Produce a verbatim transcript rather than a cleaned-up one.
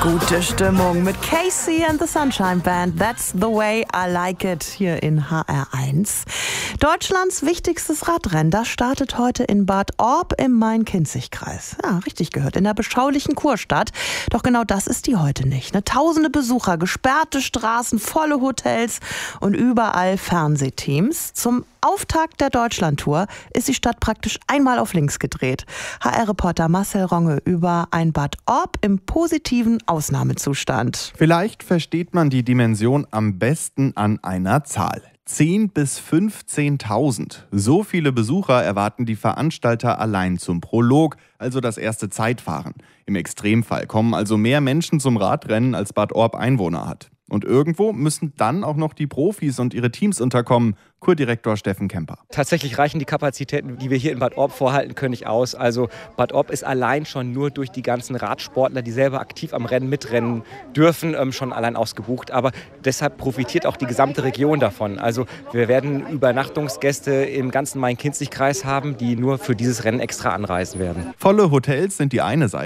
Gute Stimmung mit Casey and the Sunshine Band. That's the way I like it hier in H R eins. Deutschlands wichtigstes Radrennen, das startet heute in Bad Orb im Main-Kinzig-Kreis. Ja, richtig gehört, in der beschaulichen Kurstadt. Doch genau das ist die heute nicht. Ne? Tausende Besucher, gesperrte Straßen, volle Hotels und überall Fernsehteams. Zum Auftakt der Deutschlandtour ist die Stadt praktisch einmal auf links gedreht. H R-Reporter Marcel Ronge über ein Bad Orb im positiven Ausnahmezustand. Vielleicht versteht man die Dimension am besten an einer Zahl. zehntausend bis fünfzehntausend. So viele Besucher erwarten die Veranstalter allein zum Prolog, also das erste Zeitfahren. Im Extremfall kommen also mehr Menschen zum Radrennen, als Bad Orb Einwohner hat. Und irgendwo müssen dann auch noch die Profis und ihre Teams unterkommen. Kurdirektor Steffen Kemper. Tatsächlich reichen die Kapazitäten, die wir hier in Bad Orb vorhalten können, nicht aus. Also Bad Orb ist allein schon nur durch die ganzen Radsportler, die selber aktiv am Rennen mitrennen dürfen, schon allein ausgebucht. Aber deshalb profitiert auch die gesamte Region davon. Also wir werden Übernachtungsgäste im ganzen Main-Kinzig-Kreis haben, die nur für dieses Rennen extra anreisen werden. Volle Hotels sind die eine Seite.